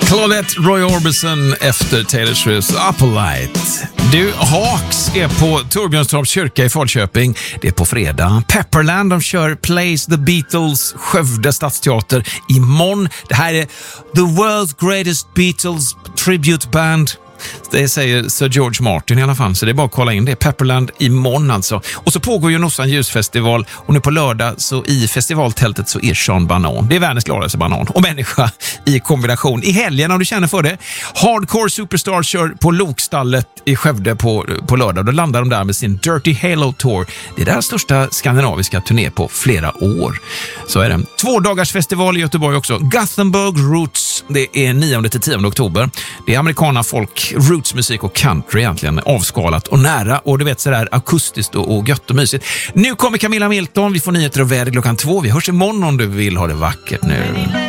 Claudette Roy Orbison efter Taylor Swift's Appolite. Du, Hawks är på Torbjörnstorps kyrka i Falköping. Det är på fredag. Pepperland, de kör Plays the Beatles, Skövde stadsteater imorgon. Det här är The World's Greatest Beatles Tribute Band. Det säger Sir George Martin i alla fall, så det är bara att kolla in det. Pepperland imorgon alltså. Och så pågår ju Nossan ljusfestival, och nu på lördag så i festivaltältet så är Sean Banan. Det är världens gladaste banan och människa i kombination. I helgen, om du känner för det, Hardcore Superstar kör på Lokstallet i Skövde på lördag. Då landar de där med sin Dirty Halo Tour. Det är deras största skandinaviska turné på flera år. Så är det. 2 dagars festival i Göteborg också. Gothenburg Roots, det är 9-10 oktober. Det är amerikana folk, rootsmusik och country egentligen, avskalat och nära, och du vet sådär akustiskt och gött och mysigt. Nu kommer Camilla Milton, vi får nyheter och väder klockan 2. Vi hörs imorgon om du vill ha det vackert nu.